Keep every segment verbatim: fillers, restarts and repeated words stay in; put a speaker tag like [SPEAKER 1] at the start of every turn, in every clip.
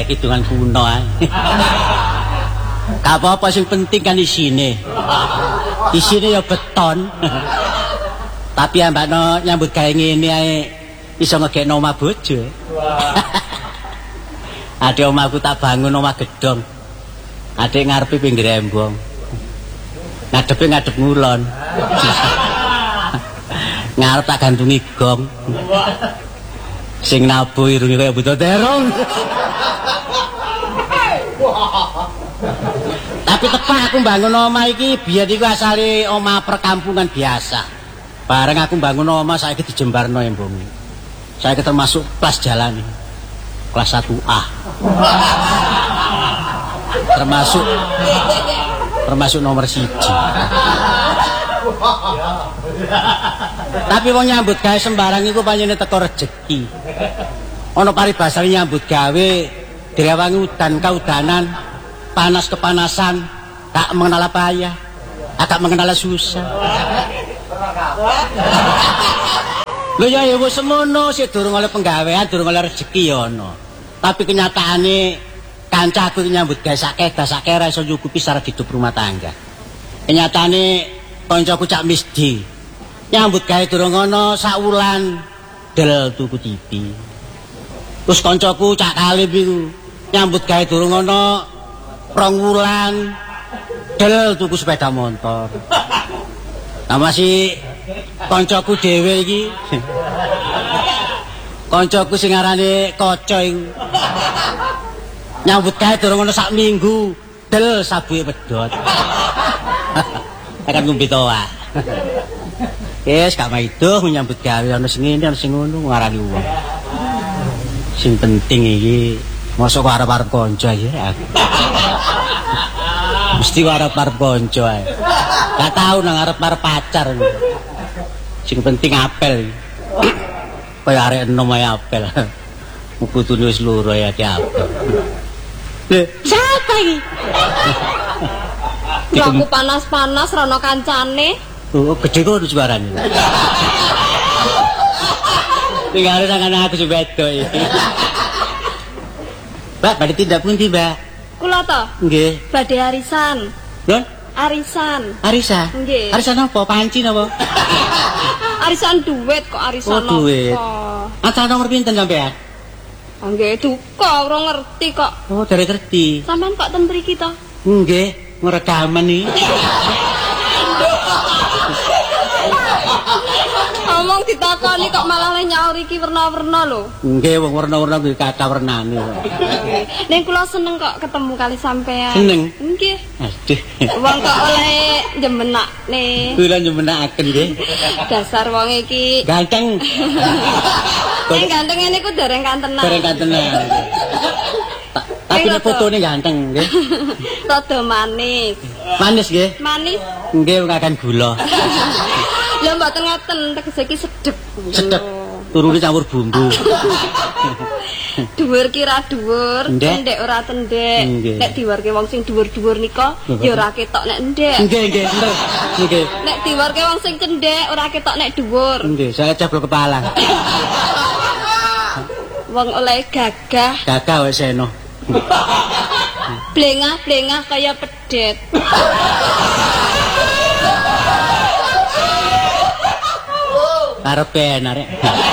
[SPEAKER 1] kayak kidungan kuno ae. Gak apa-apa sing penting kan isine. Isine ya beton. Tapi ambakno nyambut gawe ngene ae iso ngegekno omah bojo. Ade omahku tak bangun omah gedhong. Ade ngarepe pinggir embong. Ngadepe ngadep ngulon. Ngarep tak gantungi gong. Sing nabuh irunge kaya buta terong. Tapi tepak aku bangun omah iki biyen iku asale omah perkampungan biasa. Bareng aku bangun omah saiki dijembarno embonge. Saiki termasuk kelas jalan iki. Kelas satu A. Termasuk termasuk nomor siji. Tapi wong nyambut gawe sembarang iku pancene teko rejeki. Ana paribasane nyambut gawe direwangi udan kaudanan, panas kepanasan, tak mengenal payah, agak mengenal susah. Lho ya ya wis semono sik durung oleh penggawean, durung oleh rejeki ya ana. Tapi kenyataane kancaku nyambut gawe sakeda sakera iso nyukupi secara hidup rumah tangga. Kenyataane kancaku cak misdi nyambut gawe durung ana sak wulan del tuku T V. Terus kancaku cak kalih iku nyambut gawe durung ana rong wulan del tuku sepeda motor. Nah masih kancaku dhewe iki. Kancaku sing arane Kaca iku. Nyambut gawe durung ana sak minggu del sabuke pedhot. Akan ngombe toa. Wis gak maido nyambut gawe ana sing ngene ana sing ngono ngarani wong. Sing penting iki mosok arep-arep kanca ya. Mesti arep-arep kanca ae. Gak tau nang arep-arep pacar. Sing penting apel. Kaya arek enom ae apel. Putune wis loro ya di apel. Lho, siapa iki?
[SPEAKER 2] Aku panas-panas rono kancane.
[SPEAKER 1] Oh, gede kok suarane. Tinggal sangan aku sing wedok iki. Mbak, badhe tindak pundi, Mbak?
[SPEAKER 2] Kula to?
[SPEAKER 1] Nggih.
[SPEAKER 2] Badhe arisan.
[SPEAKER 1] Lho?
[SPEAKER 2] Arisan.
[SPEAKER 1] Arisan?
[SPEAKER 2] Nggih.
[SPEAKER 1] Arisan apa? Panci napa?
[SPEAKER 2] Arisan duit kok arisan
[SPEAKER 1] oh, duit.
[SPEAKER 2] apa?
[SPEAKER 1] Asal nomor pinten sampean?
[SPEAKER 2] Nggih, duka ora ngerti kok.
[SPEAKER 1] Oh, dari ngerti.
[SPEAKER 2] Sampean kok ten mriki to?
[SPEAKER 1] Nggih, ngrekaman iki.
[SPEAKER 2] Ngomong ditakoni kok malah le nyaur iki werna-werna lho.
[SPEAKER 1] Nggih, wong werna-werna kuwi kata wernane.
[SPEAKER 2] Ning kula seneng kok ketemu kali sampean.
[SPEAKER 1] Seneng?
[SPEAKER 2] Nggih.
[SPEAKER 1] Aduh.
[SPEAKER 2] Wong kok oleh njemenakne.
[SPEAKER 1] Kula njemenakaken nggih.
[SPEAKER 2] Dasar wong iki
[SPEAKER 1] ganteng.
[SPEAKER 2] Ning ganteng ngene ku dereng kantenan.
[SPEAKER 1] Dereng kantenan. Tapi nek fotone ganteng nggih.
[SPEAKER 2] Rada manis.
[SPEAKER 1] Manis nggih?
[SPEAKER 2] Manis.
[SPEAKER 1] Nggih, ngakan gula.
[SPEAKER 2] Lha mboten ngoten, tegese iki sedep.
[SPEAKER 1] Sedep. Turune campur bumbu.
[SPEAKER 2] Dhuwur kira dhuwur, tendek ora tendek. Nek diwarke wong sing dhuwur-dhuwur nika ya ora ketok nek ndek.
[SPEAKER 1] Nggih, nggih, bener. Nggih.
[SPEAKER 2] Nek diwarke wong sing cendhek ora ketok nek dhuwur.
[SPEAKER 1] Nggih, saya ceblok kepala.
[SPEAKER 2] Wong oleh gagah.
[SPEAKER 1] Gagah wis eno.
[SPEAKER 2] Blengah-blengah kaya pedet.
[SPEAKER 1] Karepe arek.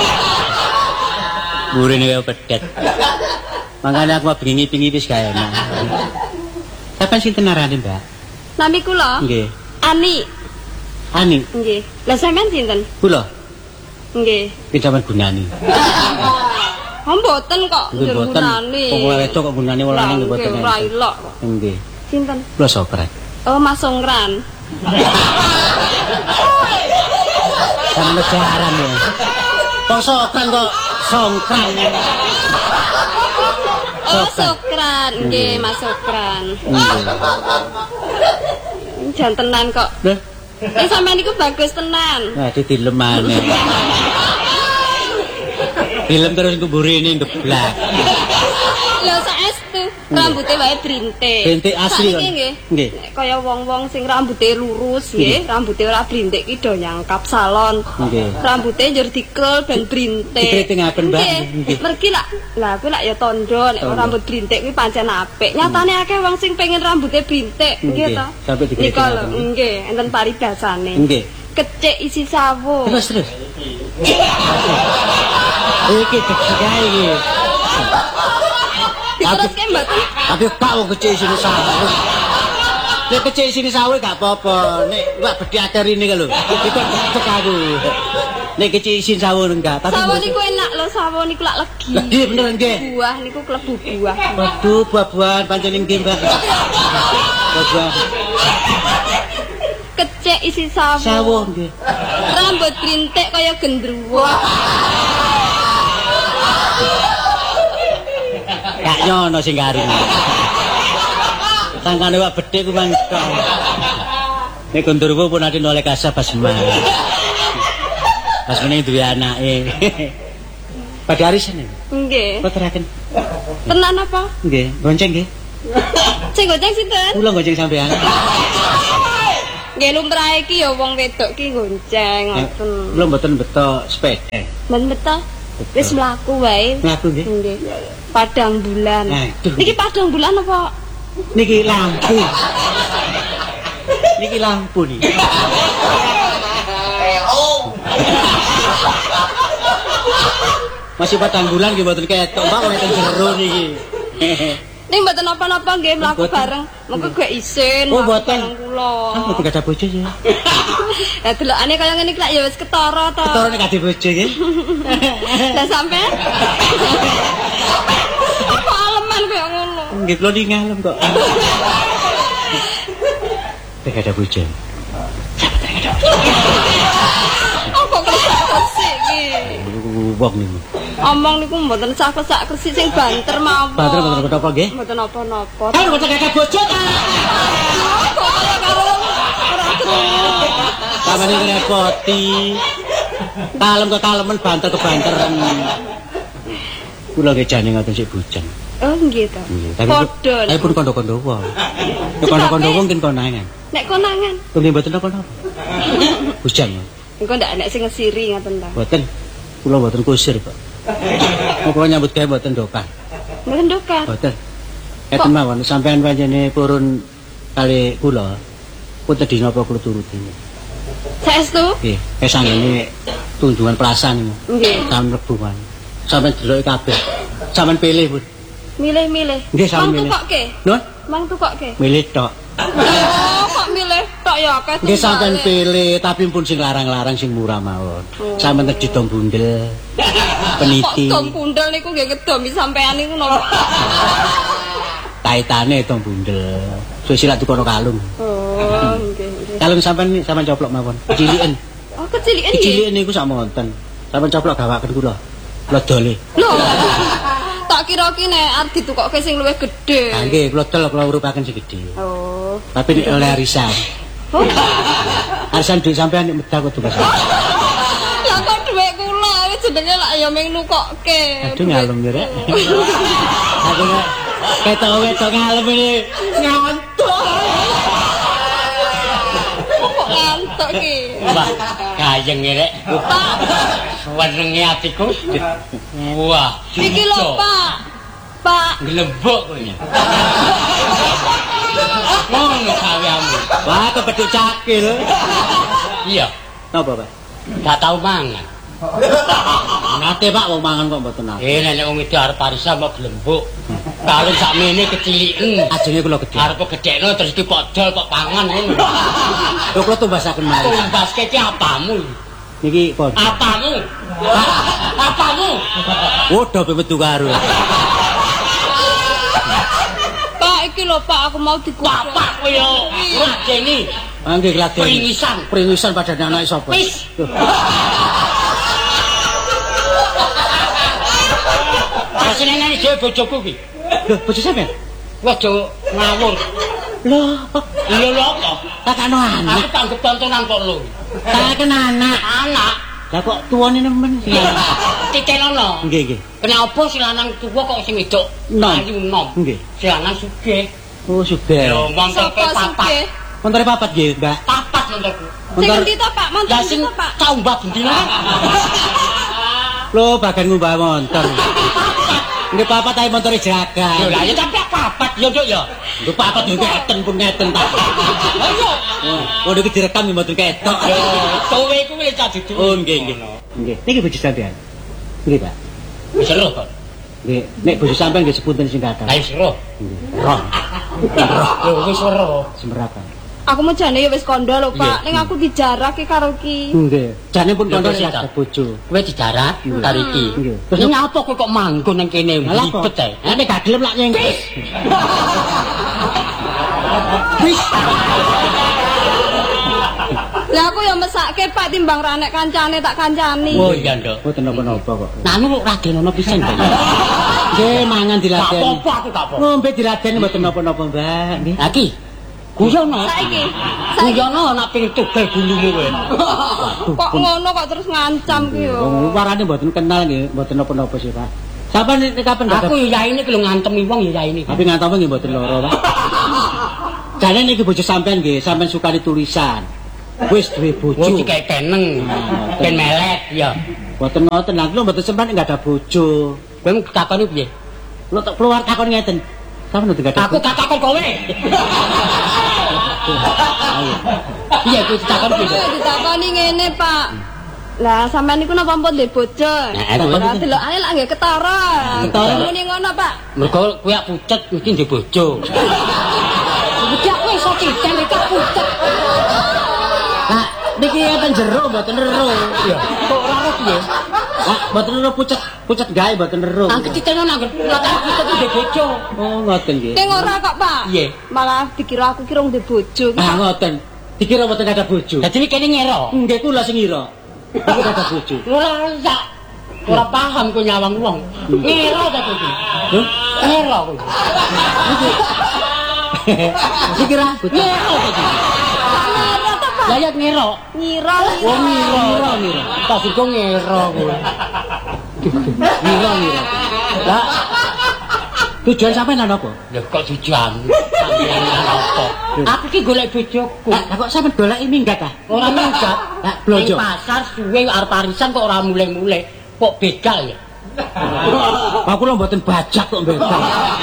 [SPEAKER 1] Burine kaya pedet. Mangane aku bengi-bengi wis gawe enak. Kapan sinten arane, Mbak?
[SPEAKER 2] Nami kula?
[SPEAKER 1] Nggih.
[SPEAKER 2] Ani.
[SPEAKER 1] Ani.
[SPEAKER 2] Nggih. Lah sampean sinten?
[SPEAKER 1] Kula.
[SPEAKER 2] Nggih.
[SPEAKER 1] Ki sampean gunani.
[SPEAKER 2] Oh mboten kok gunani.
[SPEAKER 1] Wong wedok kok gunani wong lanang mboten.
[SPEAKER 2] Ora ilok kok.
[SPEAKER 1] Nggih.
[SPEAKER 2] Sinten?
[SPEAKER 1] Kula Sokrat.
[SPEAKER 2] Oh Mas Songkran.
[SPEAKER 1] Sampe jaran ya. Kok Sokran kok Songkran.
[SPEAKER 2] Oh Sokran, nggih Mas Sokran. Jantenan kok.
[SPEAKER 1] Lho,
[SPEAKER 2] eh sampean niku bagus tenan.
[SPEAKER 1] Nah, dilem maneh. Dilem terus kuburine ngeblak.
[SPEAKER 2] Lho saestu. Rambute wae brintik.
[SPEAKER 1] Brintik asli kok.
[SPEAKER 2] Nggih.
[SPEAKER 1] Nggih.
[SPEAKER 2] Nek kaya wong-wong sing rambute lurus nggih, rambute ora brintik ki do nyangkap salon.
[SPEAKER 1] Nggih.
[SPEAKER 2] Rambute njur dikrul ben brintik.
[SPEAKER 1] Dikritingaken, Mbak.
[SPEAKER 2] Nggih. Mergi lak, lah kuwi lak ya tondo nek rambut brintik kuwi pancen apik. Nyatane akeh wong sing pengen rambute brintik, nggih to.
[SPEAKER 1] Sampai dikritingaken.
[SPEAKER 2] Nggih, enten paribasane.
[SPEAKER 1] Nggih.
[SPEAKER 2] Kecik isi sawo.
[SPEAKER 1] Terus terus. Iki kecikae iki.
[SPEAKER 2] Diteruske mboten.
[SPEAKER 1] Tapi Pak wong kecil sini sawo. Nek kecil sini sawo gak apa-apa. Nek wak bedhe ater ini kan lho. Iku cek aku. Nek kecil sini sawo enggak, tapi
[SPEAKER 2] sawo niku enak lho, sawo niku lak legi.
[SPEAKER 1] Legi bener nggih.
[SPEAKER 2] Buah niku klebu buah.
[SPEAKER 1] Waduh, buah-buahan pancen nggih, Mbak. Buah.
[SPEAKER 2] Kecik isi sawo.
[SPEAKER 1] Sawo nggih.
[SPEAKER 2] Rambut brintik kaya gendruwo.
[SPEAKER 1] Gak nyono sing garing. Tangkane wak bedhe ku mangkok. Nek gendruwo pun ati oleh kasah pas mah. Pas meneh duwe anake. Pada arisan iki.
[SPEAKER 2] Nggih.
[SPEAKER 1] Poteraken.
[SPEAKER 2] Tenan apa?
[SPEAKER 1] Nggih, gonceng nggih.
[SPEAKER 2] Sing gonceng sinten?
[SPEAKER 1] Kula gonceng sampean.
[SPEAKER 2] Nggih lumrahe iki ya wong wedok ki gonceng ngoten.
[SPEAKER 1] Kula mboten beto sepeda.
[SPEAKER 2] Men beto. Wis mlaku wae.
[SPEAKER 1] Mlaku nggih.
[SPEAKER 2] Nggih. Padang bulan.
[SPEAKER 1] Aduh.
[SPEAKER 2] Niki padang bulan apa?
[SPEAKER 1] Niki lampu. Niki lampu nih. Masih patang bulan nggih mboten ketok, Pak, wonten jero niki.
[SPEAKER 2] Ning mboten napa-napa nggih mlaku bareng. Mengko gak isin.
[SPEAKER 1] Oh, mboten.
[SPEAKER 2] Kula.
[SPEAKER 1] Ah, mboten gadah bojo ya.
[SPEAKER 2] Lah delokane kaya ngene iki lak ya wis ketara to.
[SPEAKER 1] Ketara nek gadah bojo nggih.
[SPEAKER 2] Lah sampean? Apa aleman kaya ngono?
[SPEAKER 1] Nggih kula ning ngalem kok. Nek gadah bojo.
[SPEAKER 2] Apa kresek iki?
[SPEAKER 1] Wong niku.
[SPEAKER 2] Omong niku mboten sah kesak kresik sing banter mawon.
[SPEAKER 1] Banter mboten apa nggih?
[SPEAKER 2] Mboten napa-napa.
[SPEAKER 1] Kan mboten gadah bojo ta.
[SPEAKER 2] Kok kaya karo ora ketemu.
[SPEAKER 1] Samane ngrepoti. Kalem kok kalemen banter kebanteran. Kula nggih jane ngoten sik bujang.
[SPEAKER 2] Oh nggih to.
[SPEAKER 1] Padha. Ayo pun kondo-kondo wae. Nek kondo-kondo wong kin konangan.
[SPEAKER 2] Nek konangan.
[SPEAKER 1] Kok nggih mboten napa-napa. Bujang.
[SPEAKER 2] Engko ndak enek sing ngesiri ngoten ta.
[SPEAKER 1] Mboten. Kula mboten kusir, Pak. Kok nyambut gawe mboten dokar.
[SPEAKER 2] Mboten dokar.
[SPEAKER 1] Mboten. Eten mawon sampean pancene purun kali kula. Pun tedhi napa kula turuti.
[SPEAKER 2] Saestu?
[SPEAKER 1] Nggih, kesanggene tunjungan perasan niku.
[SPEAKER 2] Nggih.
[SPEAKER 1] Sampeyan mlebu wae. Sampeyan deloke kabeh. Sampeyan pilih, Bu.
[SPEAKER 2] Milih-milih.
[SPEAKER 1] Nggih, sampeyan milih.
[SPEAKER 2] Mang tukokke.
[SPEAKER 1] Nun?
[SPEAKER 2] Mang tukokke.
[SPEAKER 1] Milih tok.
[SPEAKER 2] Oh, kok milih tok ya akeh.
[SPEAKER 1] Nggih sampeyan pilih, tapi pun sing larang-larang sing murah mawon. Sampeyan tedhi dong bundel. Peniti.
[SPEAKER 2] Kok dom bundel niku nggih kedomi sampean niku napa?
[SPEAKER 1] Kaitane dong bundel. Suwe silak tukono kalung.
[SPEAKER 2] Oh, nggih nggih.
[SPEAKER 1] Kalung sampeyan sampeyan coplok mawon. Keciliken.
[SPEAKER 2] Oh, keciliken nggih.
[SPEAKER 1] Keciliken niku sak monten. Sampeyan coplok gawaken kula. Kula dole.
[SPEAKER 2] Lho. Tak kira ki nek arep ditukokke sing luwih gedhe.
[SPEAKER 1] Ha nggih, kula del kula urupaken sing gedhe.
[SPEAKER 2] Oh.
[SPEAKER 1] Tapi nek oleh arisan.
[SPEAKER 2] Oh.
[SPEAKER 1] Arisan dhuwit sampeyan nek medal kok tugas.
[SPEAKER 2] Lah kok dhuwit kula iki jenenge lak ya ming nukokke.
[SPEAKER 1] Aduh ngalem ya, Rek. Aku nek ketok wedok ngalem ini ngantuk.
[SPEAKER 2] Kok ngantuk ki?
[SPEAKER 3] Mbah, gayeng ya, Rek. Wenenge atiku. Wah,
[SPEAKER 2] Iki lho, Pak. Pak.
[SPEAKER 3] Glebok kowe. Ngono gaweanmu.
[SPEAKER 1] Wah, kepethuk cakil.
[SPEAKER 3] Iya,
[SPEAKER 1] Napa, Pak?
[SPEAKER 3] gak tau mangan.
[SPEAKER 1] Nate, Pak, wong mangan kok mboten nate.
[SPEAKER 3] Eh, nek wong itu arep arisan kok glembuk. Kalau sakmene keciliken.
[SPEAKER 1] Ajenge kula gedhe.
[SPEAKER 3] Arep gedhekno terus dipodol kok pangan ngono.
[SPEAKER 1] Lho kula tumbasaken mari.
[SPEAKER 3] Tumbaske ki apamu?
[SPEAKER 1] Niki pon.
[SPEAKER 3] Apamu? Apamu?
[SPEAKER 1] Oh, do metu karo.
[SPEAKER 2] Pak iki lho, Pak, aku mau dikutuk.
[SPEAKER 3] Bapak koyo ngladeni.
[SPEAKER 1] Nggih gladeni.
[SPEAKER 3] Pringisan.
[SPEAKER 1] Pringisan padane anake sapa?
[SPEAKER 3] Wis. Asinene dhewe bojoku ki.
[SPEAKER 1] Lho, bojo sampean?
[SPEAKER 3] Aja ngawur.
[SPEAKER 1] Lho,
[SPEAKER 3] Lho lho apa?
[SPEAKER 1] kakakno anak.
[SPEAKER 3] Aku tanggep tontonan kok lho.
[SPEAKER 1] Kakakno anak.
[SPEAKER 3] Anak
[SPEAKER 1] Lah kok tuwane nemen sih.
[SPEAKER 3] Titelono.
[SPEAKER 1] Nggih, nggih.
[SPEAKER 3] Kenapa si lanang tuwa kok sing wedok
[SPEAKER 1] Nom.
[SPEAKER 3] ayu nom?
[SPEAKER 1] Nggih.
[SPEAKER 3] Si lanang sugih.
[SPEAKER 1] Oh, sugih.
[SPEAKER 3] Yo montore
[SPEAKER 2] Sapa
[SPEAKER 3] papat.
[SPEAKER 2] sugih?
[SPEAKER 1] Montore papat nggih, Mbak.
[SPEAKER 3] Papat montorku.
[SPEAKER 2] Sing endi to, Pak? Montor
[SPEAKER 3] Lah
[SPEAKER 2] endi
[SPEAKER 3] sing
[SPEAKER 2] to, Pak?
[SPEAKER 3] tak umbah bendina kan.
[SPEAKER 1] Lho, bagian ngumbah motor. Nggih papat ae montore jaga.
[SPEAKER 3] Lho lah ya tapi papat yo Nduk ya.
[SPEAKER 1] Lho papat yo ngeten pun ngeten ta.
[SPEAKER 3] Ayo.
[SPEAKER 1] Oh, iki direkam ya mboten ketok.
[SPEAKER 3] Yo, kowe iku wis cah dudu.
[SPEAKER 1] Oh, nggih, nggih. Nggih. Niki bojo sampean. Nggih, Pak.
[SPEAKER 3] Wis ero kok.
[SPEAKER 1] Nggih, nek bojo sampean nggih sepunten sing kathah.
[SPEAKER 3] Lah wis ero.
[SPEAKER 1] Roh.
[SPEAKER 3] Yo wis ero.
[SPEAKER 1] Semerakan.
[SPEAKER 2] Aku mau jane ya wis kondo lho, Pak. Ning aku dijarak ki karo ki.
[SPEAKER 1] Nggih. Jane pun
[SPEAKER 3] Lho,
[SPEAKER 1] kondo
[SPEAKER 3] wis,
[SPEAKER 1] nek
[SPEAKER 3] Cak.
[SPEAKER 1] ada bojo.
[SPEAKER 3] Kowe didarat karo iki.
[SPEAKER 1] Nggih.
[SPEAKER 3] Terus nyapa kowe kok manggon nang kene
[SPEAKER 1] Lah kok.
[SPEAKER 3] ribet ae.
[SPEAKER 1] Nek gak gelem lak nyengkes.
[SPEAKER 3] Wis.
[SPEAKER 2] Lah aku ya mesake Pak timbang ra nek kancane tak kancani.
[SPEAKER 3] Oh iya, Nduk.
[SPEAKER 1] Mboten napa-napa kok.
[SPEAKER 3] Nanu raden ana pisan to.
[SPEAKER 1] Nggih, mangan
[SPEAKER 3] Gak
[SPEAKER 1] diladeni.
[SPEAKER 3] apa-apa aku gak apa.
[SPEAKER 1] Ngombe diladeni mboten napa-napa, Mbak. Nggih.
[SPEAKER 3] Lah iki guyono.
[SPEAKER 2] Saiki. Saiki
[SPEAKER 3] Guyono nak ping tugel gulumu kowe.
[SPEAKER 2] kok ngono kok terus ngancam ki yo.
[SPEAKER 1] Wong warane mboten kenal nggih, mboten napa-napa sih, Pak. Sampeyan nek kapan gak
[SPEAKER 3] Aku yo yaine ki lho ngantemi wong yo yaine.
[SPEAKER 1] tapi ngantome nggih mboten loro, Pak. Jane niki bojo sampean nggih, sampean sukani tulisan. Wis duwe bojo.
[SPEAKER 3] Wong iki peneng, ben melet ya.
[SPEAKER 1] Mboten ngoten, lha kula mboten sempat enggak ada bojo.
[SPEAKER 3] Kowe takoni piye?
[SPEAKER 1] Kula tak keluar takon ngeten. Sampeyan mboten ada.
[SPEAKER 3] Aku gak takon kowe. Iya, aku takon piye?
[SPEAKER 2] Aku ditakoni ngene, Pak. Lah sampean niku napa pun ndek bojo?
[SPEAKER 3] Nah, aku-
[SPEAKER 2] Lah delokane lak nggih ketara.
[SPEAKER 1] Ketara.
[SPEAKER 2] Muni ngono, Pak.
[SPEAKER 3] Mergo kowe ak pucet mesti ndek bojo. Iki aku iso cicen iki pucet.
[SPEAKER 1] Lah niki enten jero mboten rero.
[SPEAKER 3] Iya. Kok ora ora piye?
[SPEAKER 1] Lah mboten rero pucet, pucet gawe mboten rero.
[SPEAKER 3] Angke cicen nang latar pucet ndek bojo.
[SPEAKER 1] Oh, ngoten nggih.
[SPEAKER 2] Ning ora kok, Pak.
[SPEAKER 3] Iya.
[SPEAKER 2] Malah dikira aku kira ndek bojo ki.
[SPEAKER 1] Ah, ngoten. Dikira mboten ada bojo.
[SPEAKER 3] Dadi iki kene ngero.
[SPEAKER 1] Nggih kula sing ngira. Aku ada bojo.
[SPEAKER 3] Ora ya. Ora paham kowe nyawang wong. Ngero ta kowe iki?
[SPEAKER 1] Lho,
[SPEAKER 3] Ngero kowe.
[SPEAKER 1] dikira bojo.
[SPEAKER 3] Ngero ta kowe.
[SPEAKER 2] Ngiro to, Pak.
[SPEAKER 3] Lah ya ngero.
[SPEAKER 2] Nyira.
[SPEAKER 3] Oh ngero, ngero, ngero. Tas iku ngero kowe.
[SPEAKER 1] Ngira ngira. Lah tujuan sampean ana apa?
[SPEAKER 3] Lha kok tujuan? Sampeyan apa? Aku ki golek bojoku.
[SPEAKER 1] Lah kok sampean goleki minggat ah?
[SPEAKER 3] Ora minggat.
[SPEAKER 1] Lah blonjo.
[SPEAKER 3] Ning pasar suwe arep arisan kok ora mulai-mulai. Kok begal ya?
[SPEAKER 1] Pak kula mboten bajak kok mbegal.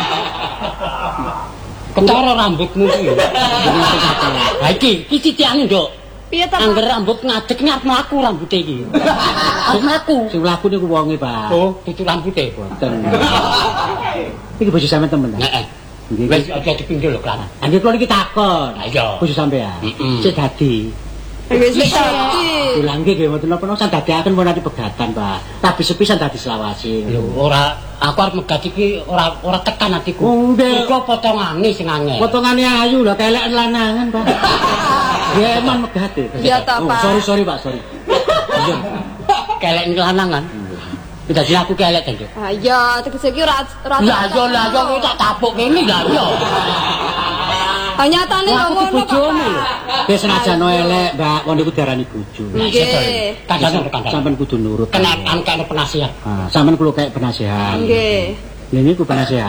[SPEAKER 3] Ketara rambutmu ki. Ha iki, iki titikane, Nduk.
[SPEAKER 2] Piye ta, Pak?
[SPEAKER 3] Angger rambut ngadeg ngarepno aku rambute iki. Arep aku.
[SPEAKER 1] Sing mlaku niku wonge, Pak.
[SPEAKER 3] Oh, dudu rambute.
[SPEAKER 1] Boten. Iki bojo sampean temen ta?
[SPEAKER 3] Heeh.
[SPEAKER 1] Nggih.
[SPEAKER 3] Wis aja dipinggil lho, Klan.
[SPEAKER 1] Nggih kula niki takon.
[SPEAKER 3] Ha iya.
[SPEAKER 1] Bojo sampean.
[SPEAKER 3] Mm-mm.
[SPEAKER 1] Sik dadi.
[SPEAKER 2] Wis wis dadi.
[SPEAKER 1] Kula nggih nggih mboten napa-napa san dadiaken pun ati pegatan, Pak. Tapi sepisan dadi selawase.
[SPEAKER 3] Lho, ora aku arep megat iki ora ora tekan atiku.
[SPEAKER 1] Oh, nggih.
[SPEAKER 3] Iku potongane sing angel.
[SPEAKER 1] Potongane ayu lho keleken lanangan, Pak. Nggih eman megate.
[SPEAKER 2] Iya ta,
[SPEAKER 1] Oh,
[SPEAKER 2] Pak.
[SPEAKER 1] sorry sorry, Pak, sorry. Iya.
[SPEAKER 3] Kelek lanangan. Dadi aku kelek to.
[SPEAKER 2] Ah iya, tegese iki ora ora.
[SPEAKER 3] Lah yo lah yo kowe tak tapuk kene lah yo.
[SPEAKER 2] Ah nyatane
[SPEAKER 3] Wah,
[SPEAKER 2] kok
[SPEAKER 3] aku
[SPEAKER 2] ngono kok.
[SPEAKER 3] dibojomu lho.
[SPEAKER 2] Pak.
[SPEAKER 1] Wis senajan elek, Mbak, wong niku diarani bojo.
[SPEAKER 2] Nggih.
[SPEAKER 3] Kadang kadang.
[SPEAKER 1] Sampeyan kudu nurut.
[SPEAKER 3] Kenaan kene penasihat.
[SPEAKER 1] Ah, sampeyan kudu kayak penasehat.
[SPEAKER 2] Nggih.
[SPEAKER 1] Lha niku penasehat.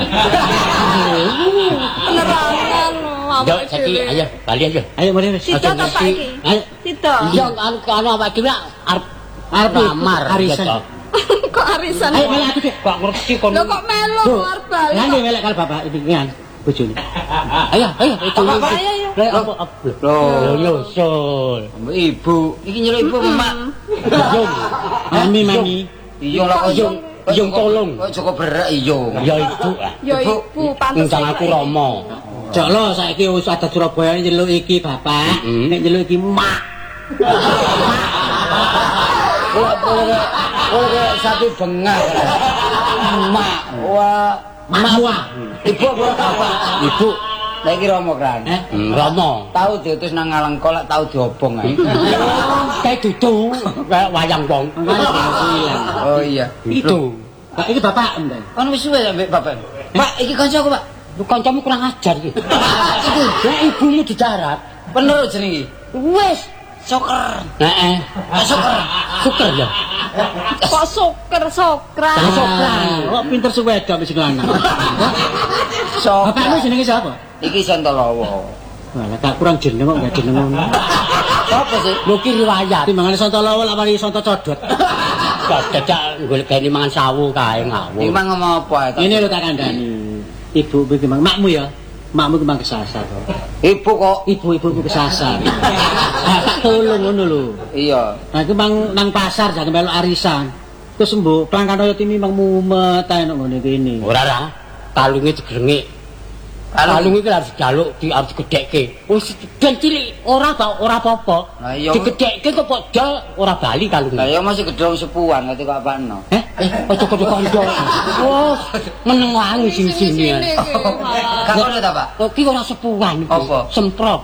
[SPEAKER 2] Penerangan lho.
[SPEAKER 3] Yo
[SPEAKER 2] awake
[SPEAKER 3] saiki
[SPEAKER 2] dhewe.
[SPEAKER 3] ayo bali ayo.
[SPEAKER 1] Ayo mari wis.
[SPEAKER 2] Sida ta Pak iki?
[SPEAKER 1] Ayo.
[SPEAKER 2] Sida.
[SPEAKER 3] Iya anu anu awake dhewe arep
[SPEAKER 1] Arep
[SPEAKER 3] lamar
[SPEAKER 1] arisan.
[SPEAKER 3] gitu.
[SPEAKER 2] Kok arisan?
[SPEAKER 1] Ayo melek aku, Dik.
[SPEAKER 3] Kok ngerti kon.
[SPEAKER 2] Lho kok melu
[SPEAKER 1] Loh,
[SPEAKER 2] arep bali.
[SPEAKER 1] Lah nek melek karo bapak ini ngan bojone.
[SPEAKER 3] Ayo ayo itu.
[SPEAKER 2] Bapak, ayo, ayo.
[SPEAKER 3] Lah apa apa. Lho nyusul.
[SPEAKER 4] Ibu, iki nyeluk ibu Mak.
[SPEAKER 3] Yung.
[SPEAKER 1] Mami mami.
[SPEAKER 4] Iya lah kok
[SPEAKER 3] Yung yung tolong.
[SPEAKER 4] kok cukup berak iya.
[SPEAKER 3] Ya ibu. ah.
[SPEAKER 2] Ya ibu pantes.
[SPEAKER 3] Undang aku Rama.
[SPEAKER 1] Jok lo saiki wis ada Surabaya nyeluk iki bapak,
[SPEAKER 3] Mm-mm.
[SPEAKER 1] nek nyeluk iki mak.
[SPEAKER 4] Kok kok kok sapi bengar. Mak, wah,
[SPEAKER 1] Mak wah.
[SPEAKER 4] ibu apa bapak?
[SPEAKER 3] Ibu.
[SPEAKER 4] Lah iki Romo kan.
[SPEAKER 1] Eh?
[SPEAKER 3] Hmm, Rama.
[SPEAKER 4] Tahu diutus nang ngalang kolak tahu diobong ae.
[SPEAKER 3] Kayak dudu kayak wayang wong.
[SPEAKER 4] Oh iya.
[SPEAKER 3] Itu.
[SPEAKER 1] Pak iki bapak ndang.
[SPEAKER 4] Kan wis suwe ambek bapak. Pak, iki kancaku, Pak.
[SPEAKER 3] Lu kancamu kurang ajar iki. Iku, lah ibumu di darat.
[SPEAKER 4] Bener jenenge iki.
[SPEAKER 3] Wis
[SPEAKER 4] Soker.
[SPEAKER 3] Heeh.
[SPEAKER 4] Soker.
[SPEAKER 3] Suker ya.
[SPEAKER 2] Kok suker sokran.
[SPEAKER 1] Ah, sokran. Kok pinter suwedok wis lanang.
[SPEAKER 4] Soker.
[SPEAKER 1] Bapakmu jenenge sapa?
[SPEAKER 4] Iki Santolowo.
[SPEAKER 1] Walah gak kurang jeneng kok gak jeneng ngono.
[SPEAKER 4] Sapa sih?
[SPEAKER 3] Lho ki riwayat.
[SPEAKER 1] Timbangane Santolowo lak wali Santo Codot.
[SPEAKER 3] Gak dadak golek gani mangan sawu kae ngawur.
[SPEAKER 4] Iki mang ngomong apa?
[SPEAKER 1] Ngene lho tak kandhani. Ibu iki mang makmu ya. Makmu ki mang kesasar.
[SPEAKER 4] Ibu kok.
[SPEAKER 1] Ibu-ibuku kesasar. Tak tolong ngono lho.
[SPEAKER 4] Iya.
[SPEAKER 1] Nah iku mang nang pasar jane melok arisan. Terus mbok plangkan kaya timi mang mumet ae nang ngene kene.
[SPEAKER 3] Ora ra. Kalunge digrengek. Kalung iki harus dijaluk, di harus digedhekke. Wis den cilik ora ta ora apa-apa.
[SPEAKER 4] Lah iya.
[SPEAKER 3] Digedhekke kok kok dol ora bali kalunge.
[SPEAKER 4] Lah ya masih gedhong sepuhan ngerti kok apano.
[SPEAKER 3] Eh, eh, aja kok kanca. Oh, meneng wangi sing sini.
[SPEAKER 4] Kak ono ta, Pak?
[SPEAKER 3] Kok ki ora sepuhan.
[SPEAKER 4] Apa?
[SPEAKER 3] Semprot.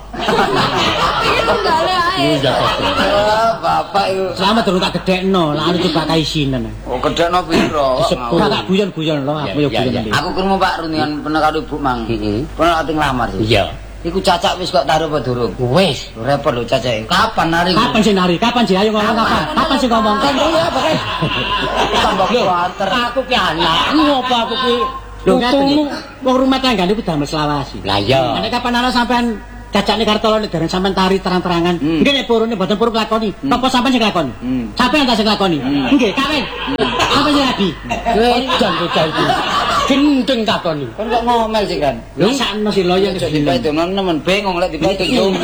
[SPEAKER 2] Iki tunggale ae.
[SPEAKER 3] Iya,
[SPEAKER 4] Ah, Bapak iku.
[SPEAKER 1] Selama durung tak gedhekno, lah anu coba kaisinan.
[SPEAKER 4] Oh, gedhekno piro?
[SPEAKER 3] Disebut.
[SPEAKER 1] Gak guyon-guyon lho, aku yo
[SPEAKER 3] Iya, iya,
[SPEAKER 1] guyon.
[SPEAKER 4] Aku krungu Pak rundingan pernah karo Ibu Mang.
[SPEAKER 3] Heeh.
[SPEAKER 4] Pernah ati nglamar sih.
[SPEAKER 3] Iya.
[SPEAKER 4] Iku cacak wis kok taruh apa durung?
[SPEAKER 3] Wis.
[SPEAKER 4] Lho repot lho cacake. Kapan nari?
[SPEAKER 1] Kapan sih nari? Kapan sih ayo ngomong kapan? Kapan sih ngomong? Kan
[SPEAKER 3] ya, Pak.
[SPEAKER 4] Tambah kuater.
[SPEAKER 3] Aku ki anak, ngopo aku ki
[SPEAKER 1] lho ngene.
[SPEAKER 3] putumu.
[SPEAKER 1] Wong rumah tangga niku damel selawasi.
[SPEAKER 3] Lah iya.
[SPEAKER 1] Nek kapan ana sampean cacakne Kartolo nek dereng sampean tari terang-terangan.
[SPEAKER 4] Hmm.
[SPEAKER 1] Nggih nek purune boten purun lakoni. Apa sampean sing lakoni?
[SPEAKER 4] Hmm.
[SPEAKER 1] Sampean ta sing lakoni? Nggih, kawin. Apa sing rabi?
[SPEAKER 3] Edan bocah iki. Gendeng takoni.
[SPEAKER 4] Kan kok ngomel sih kan?
[SPEAKER 1] Lho sakno si loyo
[SPEAKER 4] Jadi Pak itu nemen bingung lek dipatung dong.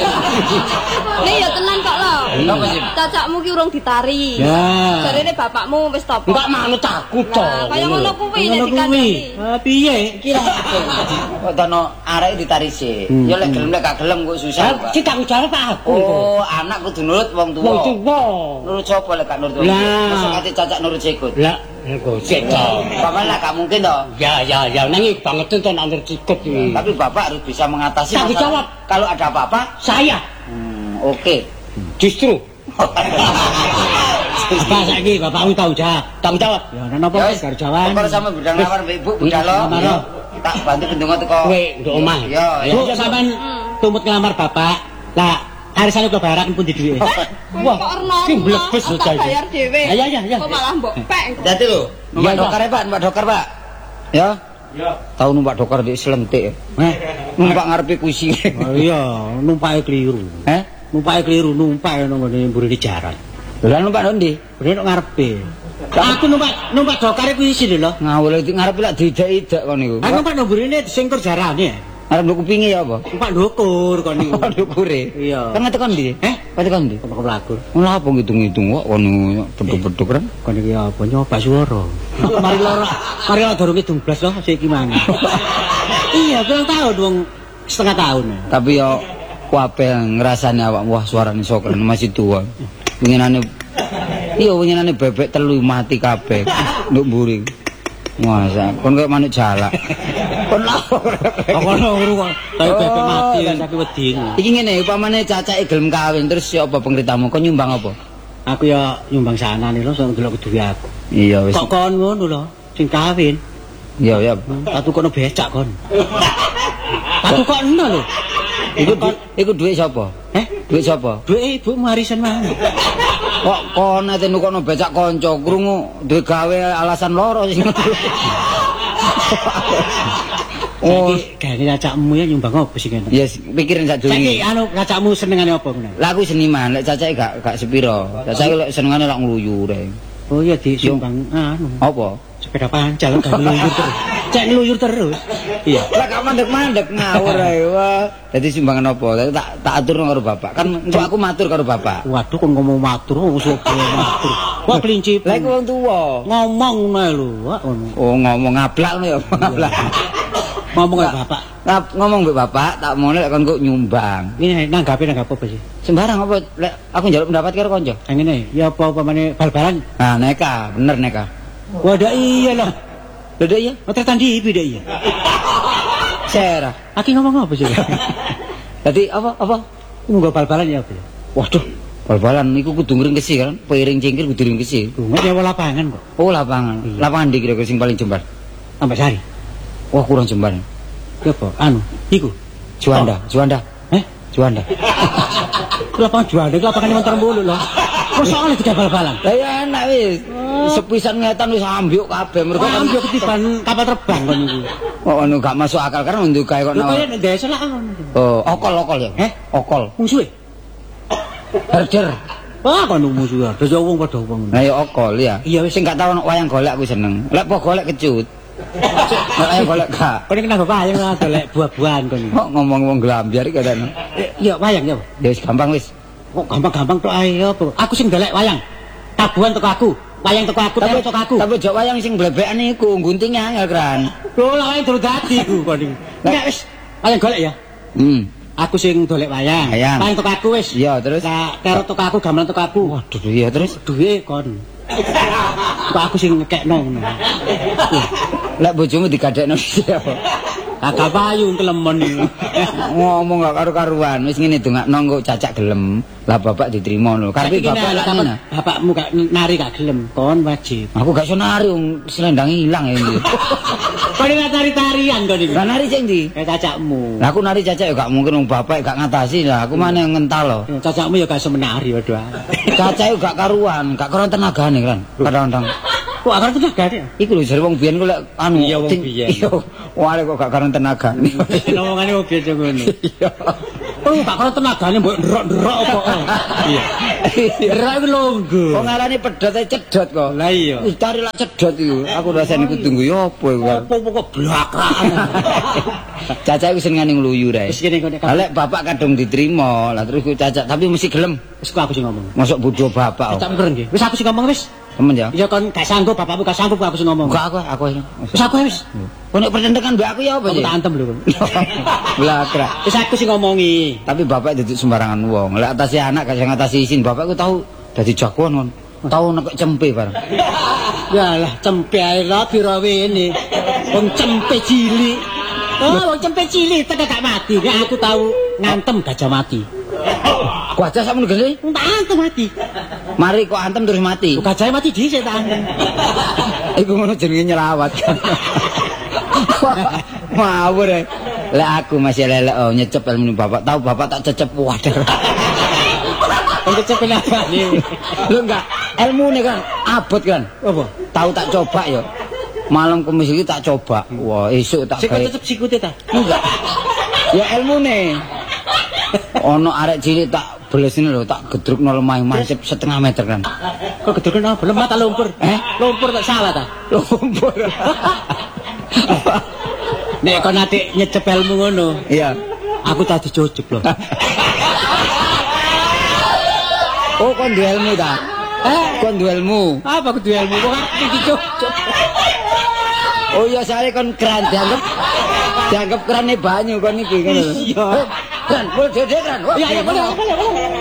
[SPEAKER 2] Nek ya tenan kok lho.
[SPEAKER 4] Napa sih?
[SPEAKER 2] Cacakmu ki urung ditari.
[SPEAKER 1] Ya.
[SPEAKER 2] Jarene bapakmu wis topo.
[SPEAKER 3] Enggak manut aku to.
[SPEAKER 2] Nah, kaya ngono kuwi nek
[SPEAKER 1] Ngono kuwi.
[SPEAKER 2] dikandani.
[SPEAKER 1] Ah piye?
[SPEAKER 4] Kira kok dono arek ditari sih. Ya lek gelem lek gak gelem kok susah, Pak.
[SPEAKER 3] Cita aku jare Pak aku.
[SPEAKER 4] Oh, anak kudu nurut wong tuwa.
[SPEAKER 3] Wong tuwa.
[SPEAKER 4] Nurut sapa lek gak nurut wong
[SPEAKER 1] Lah.
[SPEAKER 4] tuwa? Masa kate cacak nurut sikut.
[SPEAKER 3] Lah, gosek to.
[SPEAKER 4] Bapak lah gak mungkin toh.
[SPEAKER 3] Ya ya ya nang iki banget to nang sikut iki.
[SPEAKER 4] Tapi Bapak harus bisa mengatasi
[SPEAKER 3] Tanggung
[SPEAKER 4] masalah.
[SPEAKER 3] jawab.
[SPEAKER 4] Kalau ada apa-apa,
[SPEAKER 3] Saya
[SPEAKER 4] hmm, oke.
[SPEAKER 3] justru
[SPEAKER 1] Apa saiki bapakmu tau jawab?
[SPEAKER 3] tanggung jawab.
[SPEAKER 1] Ya ana napa wis karo jawan.
[SPEAKER 4] Kalau sama bidang lamar Mbak Ibu, budal lo.
[SPEAKER 1] lamar lo.
[SPEAKER 4] Tak bantu bendungo teko.
[SPEAKER 3] Kowe nduk omah.
[SPEAKER 4] Iya, iya.
[SPEAKER 1] Bu sampean tumut ngelamar bapak. Lah arisane kula bayaraken pundi dhuwit?
[SPEAKER 3] Wah,
[SPEAKER 2] Kok orno.
[SPEAKER 3] ki mlebes
[SPEAKER 2] tak
[SPEAKER 3] bocah iki.
[SPEAKER 2] bayar dhewe.
[SPEAKER 3] Ya, ya, ya, ya.
[SPEAKER 2] Kok malah mbok pek.
[SPEAKER 4] Hati lo. Numpak
[SPEAKER 3] Iya,
[SPEAKER 4] dokar ya Pak, numpak dokar Pak. Ya. Ya. Tahu numpak dokar di selentik.
[SPEAKER 1] Eh,
[SPEAKER 4] Numpak ngarepe kuisi.
[SPEAKER 1] oh iya, numpake kliru.
[SPEAKER 4] Heh?
[SPEAKER 1] Numpake kliru, numpak nang ngene mburi jaran.
[SPEAKER 4] Lah numpak ndi?
[SPEAKER 1] Bener nek ngarepe. Aku numpak numpak dokare kuwi sini lho.
[SPEAKER 4] Ngawul iki ngarepe lak didak-idak kon niku.
[SPEAKER 1] Aku numpak nang mburine disengkur jarane.
[SPEAKER 4] Arep nduk kupinge ya apa?
[SPEAKER 1] Numpak ndukur kon niku.
[SPEAKER 4] Ndukure.
[SPEAKER 1] Iya.
[SPEAKER 4] Kan tekan ndi?
[SPEAKER 1] Eh,
[SPEAKER 4] Kan tekan ndi?
[SPEAKER 1] kok lagu.
[SPEAKER 4] Ora apa ngitung-ngitung kok kon beduk-beduk kan.
[SPEAKER 1] Kon iki apa nyoba swara. Mari loro, mari loro durung kidung blas lho sik iki mang. Iya, kurang tahun wong setengah tahun.
[SPEAKER 4] Tapi yo kuape ngrasane awak wah suarane sokren masih tua. Winginane iya winginane bebek telu mati kabeh nduk mburi. Masa kon kaya manuk jalak. Kon lapor.
[SPEAKER 1] Apa ngono kok kayak bebek mati kan tapi wedi.
[SPEAKER 4] Iki ngene upamane cacake gelem kawin terus ya apa pengritamu kon nyumbang apa?
[SPEAKER 1] Aku ya nyumbang sanane lho sok ndelok duwe aku.
[SPEAKER 4] Iya wis.
[SPEAKER 1] Kok kon ngono lho sing kawin.
[SPEAKER 4] Iya ya.
[SPEAKER 1] Aku kono becak kon. Aku kok eno lho.
[SPEAKER 4] Iku iku dhuwit sapa?
[SPEAKER 1] Eh,
[SPEAKER 4] Dhuwit sapa?
[SPEAKER 1] duwe ibu warisan mang.
[SPEAKER 4] Kok kon ate nukono becak kanca krungu duwe gawe alasan loro sing. Oh,
[SPEAKER 1] gawe cacakmu ya nyumbang apa sih kene?
[SPEAKER 4] ya pikirin sak
[SPEAKER 1] Saiki
[SPEAKER 4] durunge.
[SPEAKER 1] anu cacakmu senengane apa ngono?
[SPEAKER 4] Lah aku seniman, lek cacake gak gak sepiro. Cacake lek senengane lak ngluyu rek.
[SPEAKER 1] Oh iya disumbang anu
[SPEAKER 4] Apa?
[SPEAKER 1] sepeda pancal gak ngeluyur terus. Cek ngeluyur terus. Iya.
[SPEAKER 4] Lah gak mandek-mandek ngawur ae. Wah, dadi sumbangan apa? Dadi tak tak aturno karo bapak. Kan untuk aku matur karo bapak.
[SPEAKER 1] Waduh kok ngomong matur wong sapa matur. Wah kelinci.
[SPEAKER 4] Lah iku wong tuwa.
[SPEAKER 1] ngomong nae lho, wah ngono.
[SPEAKER 4] Oh, ngomong ngablak ngono ya, ngablak.
[SPEAKER 1] Ngomong karo bapak.
[SPEAKER 4] Ngap- ngomong mbek bapak, tak mone lek kon kok nyumbang.
[SPEAKER 1] Ini nanggapi nanggapi apa sih?
[SPEAKER 4] Sembarang apa lek aku njaluk pendapat karo kanca.
[SPEAKER 1] Yang ngene, ya apa pamane bal-balan?
[SPEAKER 4] Nah, neka, bener neka.
[SPEAKER 1] Wadah iya loh.
[SPEAKER 4] Lho Dek ya?
[SPEAKER 1] Oh tertandi ibu deh iya.
[SPEAKER 4] Serah.
[SPEAKER 1] Aki ngomong apa sih?
[SPEAKER 4] Dadi apa apa?
[SPEAKER 1] Nunggu bal-balan ya apa?
[SPEAKER 4] Waduh, bal-balan niku kudu ngringkesi kan, piring cingkir kudu ngringkesi.
[SPEAKER 1] Dungo nyewa lapangan kok.
[SPEAKER 4] Oh, lapangan.
[SPEAKER 1] Iya.
[SPEAKER 4] Lapangan ndi kira-kira sing paling jembar?
[SPEAKER 1] Sampai sari.
[SPEAKER 4] Wah, kurang jembar.
[SPEAKER 1] Ya apa? Anu, iku.
[SPEAKER 4] Juanda, Juanda.
[SPEAKER 1] Eh,
[SPEAKER 4] Juanda.
[SPEAKER 1] Lapangan Juanda iki lapangan montor mulu lho. Kok soalnya tiga bal-balan.
[SPEAKER 4] Lah ya enak wis. Sepisan ngetan wis ambyuk kabeh mergo
[SPEAKER 1] Kok ambil ketiban kapal terbang kon iki.
[SPEAKER 4] Oh anu gak masuk akal kan untuk kae kok
[SPEAKER 1] Lho
[SPEAKER 4] nawa.
[SPEAKER 1] kaya nek desa lah ngono.
[SPEAKER 4] Oh, okol-okol ya.
[SPEAKER 1] Eh?
[SPEAKER 4] Okol.
[SPEAKER 1] Musuhe.
[SPEAKER 4] Herder.
[SPEAKER 1] Wah, kon musuh ada wong padha wong.
[SPEAKER 4] Lah ya okol ya.
[SPEAKER 1] Iya, wis.
[SPEAKER 4] Sing gak tau wayang golek aku seneng. Lek po golek kecut. Lek wayang golek gak.
[SPEAKER 1] Kon iki nang bapak yang golek buah-buahan kon.
[SPEAKER 4] Kok ngomong wong glambyar iki kadang.
[SPEAKER 1] Iya, wayang ya.
[SPEAKER 4] Ya wis gampang wis.
[SPEAKER 1] Kok gampang-gampang tok ae apa? Aku sing golek wayang. Tabuhan teko aku. Wayang teko aku,
[SPEAKER 4] Tapi
[SPEAKER 1] teko aku.
[SPEAKER 4] tapi jok wayang sing blebekan iku guntinge angel kran.
[SPEAKER 1] Lho, lah wayang durung dadi ku kon iki. Enggak wis. Wayang golek ya.
[SPEAKER 4] Hmm.
[SPEAKER 1] Aku sing golek wayang.
[SPEAKER 4] Wayang.
[SPEAKER 1] Wayang teko aku wis.
[SPEAKER 4] Iya, terus
[SPEAKER 1] Nah, karo teko aku, gamelan teko aku.
[SPEAKER 4] waduh iya terus
[SPEAKER 1] Duwe kon. Kok aku sing ngekekno ngono.
[SPEAKER 4] lek bojomu digadekno siapa?
[SPEAKER 1] Kakak payu kelemon iki.
[SPEAKER 4] Ngomong gak karu-karuan wis ngene dongakno kok cacak gelem. Lah bapak diterima lho. Karepe bapak lak ngene.
[SPEAKER 1] Bapakmu gak nari gak gelem, kon wajib.
[SPEAKER 4] Aku gak iso nari wong selendang ilang ya iki.
[SPEAKER 1] Kon gak tari-tarian kon iki.
[SPEAKER 4] Lah nari sing ndi?
[SPEAKER 1] Kayak cacakmu.
[SPEAKER 4] Lah aku nari cacak ya gak mungkin wong bapak gak ngatasi lah. Aku mana ngental lho.
[SPEAKER 1] Cacakmu ya gak semenari waduh.
[SPEAKER 4] Cacak gak karuan, gak karuan tenagane kan. Kadang-kadang.
[SPEAKER 1] Kok akan tenaga nek?
[SPEAKER 4] Iku lho jare wong biyen kok lek anu.
[SPEAKER 1] Iya, wong
[SPEAKER 4] ting-
[SPEAKER 1] biyen.
[SPEAKER 4] Iya. Wale kok gak karuan tenaga.
[SPEAKER 1] Ngomongane oke ngono.
[SPEAKER 4] Iya.
[SPEAKER 1] Oh, gak karo tenagane mbok ndrok-ndrok kok. Iya. Ndrok iku longgo.
[SPEAKER 4] Kok ngarani pedhot e cedhot kok.
[SPEAKER 1] Lah iya.
[SPEAKER 4] Wis cari lak cedhot iku. Aku rasane kudu nggo yo apa iku.
[SPEAKER 1] Apa kok blakrakan.
[SPEAKER 4] Cacak wis ngene ngluyu rae.
[SPEAKER 1] Wis kene kok nek
[SPEAKER 4] Lah lek bapak kadung diterima, lah terus ku cacak tapi mesti gelem.
[SPEAKER 1] wis kok aku sing ngomong.
[SPEAKER 4] Masuk bodho bapak.
[SPEAKER 1] Tak mreng nggih. Wis aku sing ngomong wis.
[SPEAKER 4] Temen ya.
[SPEAKER 1] Ya kon gak sanggup, bapakmu gak sanggup aku sing ngomong.
[SPEAKER 4] Enggak aku aku.
[SPEAKER 1] Wis aku wis.
[SPEAKER 4] Kok nek pertendekan mbak aku ya apa
[SPEAKER 1] Aku
[SPEAKER 4] sih?
[SPEAKER 1] tak antem lho.
[SPEAKER 4] Blakrak.
[SPEAKER 1] Wis aku sing ngomongi.
[SPEAKER 4] Tapi bapak duduk sembarangan wong. Lek atasi anak gak sing ngatasi isin. Bapak ku tahu dadi jagoan kon. Tahu nek cempe bareng.
[SPEAKER 1] Yalah cempe ae lah pira wene. Wong cempe cilik. Oh, wong cempe cilik tekan gak mati. Nek aku tahu ngantem gajah mati.
[SPEAKER 4] Ku aja sakmono gede.
[SPEAKER 1] Tak antem mati.
[SPEAKER 4] Mari kok antem terus mati.
[SPEAKER 1] Gajah mati dhisik tak antem.
[SPEAKER 4] Iku ngono jenenge nyelawat. Mawur. eh. Lek aku masih lelek oh nyecep ilmu bapak. Tahu bapak tak cecep wadah.
[SPEAKER 1] Wong cecep apa nih?
[SPEAKER 4] Lho enggak, ilmune kan abot kan.
[SPEAKER 1] Apa?
[SPEAKER 4] Tahu tak coba ya. Malam kemis iki tak coba. Wah, esuk tak
[SPEAKER 1] Sik kok
[SPEAKER 4] gawe.
[SPEAKER 1] cecep sikute ta?
[SPEAKER 4] Enggak. Ya ilmune. Ono arek cilik tak belesine lho, tak gedrukno lemah mancep setengah meter kan.
[SPEAKER 1] Kok gedhe apa? Lemah ta lumpur?
[SPEAKER 4] Eh?
[SPEAKER 1] Lumpur tak salah ta?
[SPEAKER 4] Lumpur.
[SPEAKER 1] Nek kon ate nyecep ilmu ngono,
[SPEAKER 4] Iya.
[SPEAKER 1] aku tadi cocok lho.
[SPEAKER 4] Oh, kon duwe ilmu ta? Eh, kon duwe ilmu.
[SPEAKER 1] Apa kudu ilmu kok iki cocok?
[SPEAKER 4] Oh iya, soalnya kon keran dianggap dianggap kerane banyu kon iki ngono.
[SPEAKER 1] Iya.
[SPEAKER 4] Eh, Kran, boleh dede kran. Wah,
[SPEAKER 1] Iya, iya, boleh, boleh, boleh.